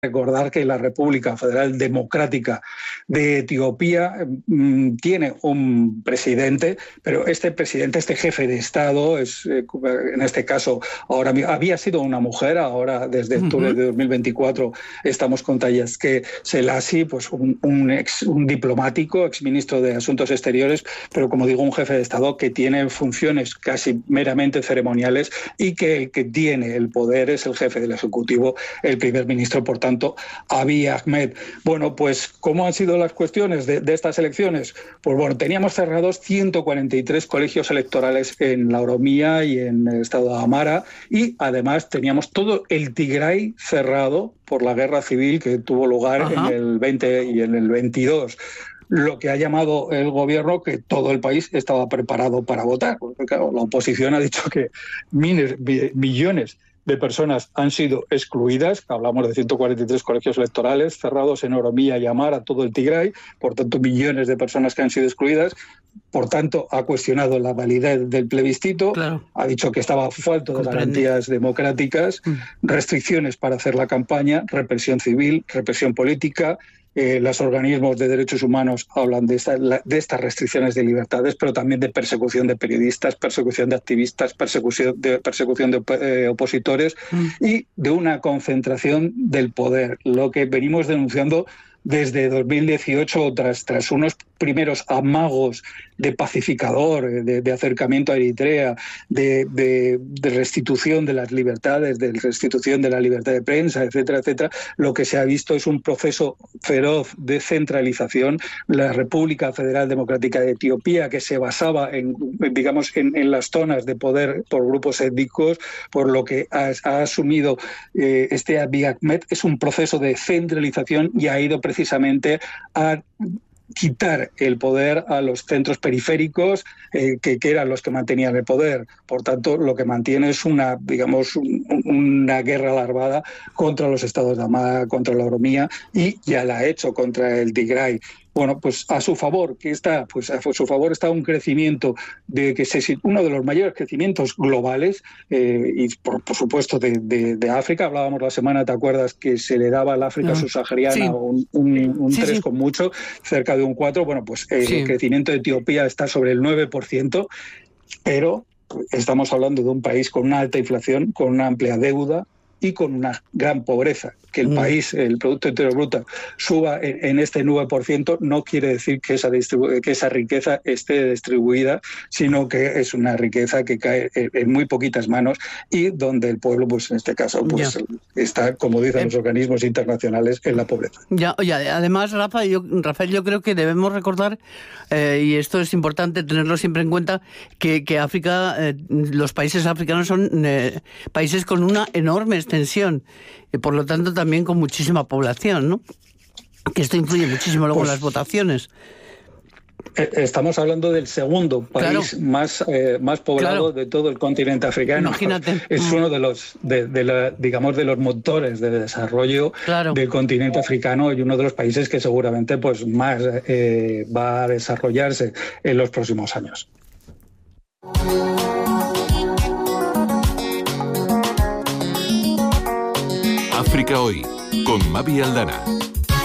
recordar que la República Federal Democrática de Etiopía tiene un presidente, pero este presidente, este jefe de Estado, en este caso ahora había sido una mujer, ahora desde octubre de 2024 estamos con Tayeske Selassie, pues un diplomático, exministro de Asuntos Exteriores, pero como digo, un jefe de Estado que tiene funciones casi meramente ceremoniales y que tiene el poder es el jefe del Ejecutivo, el primer ministro, por tanto, Abiy Ahmed. Bueno, pues, ¿cómo han sido las cuestiones de estas elecciones? Pues bueno, teníamos cerrados 143 colegios electorales en la Oromía y en el estado de Amhara, y además teníamos todo el Tigray cerrado por la guerra civil que tuvo lugar en el 20 y en el 22. Lo que ha llamado el gobierno que todo el país estaba preparado para votar. Porque, claro, la oposición ha dicho que millones de personas han sido excluidas, hablamos de 143 colegios electorales cerrados en Oromía y Amhara, todo el Tigray, por tanto millones de personas que han sido excluidas, por tanto ha cuestionado la validez del plebiscito, ha dicho que estaba falto de garantías democráticas, restricciones para hacer la campaña, represión civil, represión política. Los organismos de derechos humanos hablan de estas restricciones de libertades, pero también de persecución de periodistas, persecución de activistas, persecución de opositores y de una concentración del poder, lo que venimos denunciando desde 2018 tras unos primeros amagos de pacificador, de acercamiento a Eritrea, de restitución de las libertades, de restitución de la libertad de prensa, etcétera, etcétera. Lo que se ha visto es un proceso feroz de centralización. La República Federal Democrática de Etiopía, que se basaba en las zonas de poder por grupos étnicos, por lo que ha asumido este Abiy Ahmed, es un proceso de centralización y ha ido precisamente a quitar el poder a los centros periféricos que eran los que mantenían el poder. Por tanto, lo que mantiene es una guerra larvada contra los estados de Amhara, contra la Oromía, y ya la ha hecho contra el Tigray. Bueno, pues a su favor está un crecimiento uno de los mayores crecimientos globales y por supuesto de África. Hablábamos la semana, ¿te acuerdas?, que se le daba al África subsahariana un 3 con mucho, cerca de un 4. Bueno, pues el crecimiento de Etiopía está sobre el 9%, pero estamos hablando de un país con una alta inflación, con una amplia deuda y con una gran pobreza. Que el país, el Producto Interior Bruto, suba en este 9% no quiere decir que esa riqueza esté distribuida, sino que es una riqueza que cae en muy poquitas manos y donde el pueblo, pues en este caso, pues está, como dicen los organismos internacionales, en la pobreza. Además, Rafael, yo creo que debemos recordar, y esto es importante tenerlo siempre en cuenta, que África, los países africanos son países con una enorme extensión y por lo tanto también con muchísima población, ¿no? Que esto influye muchísimo luego en las votaciones. Estamos hablando del segundo país más poblado de todo el continente africano. Imagínate. Es uno de los de los motores de desarrollo del continente africano y uno de los países que seguramente pues más va a desarrollarse en los próximos años. África Hoy, con Mavi Aldana.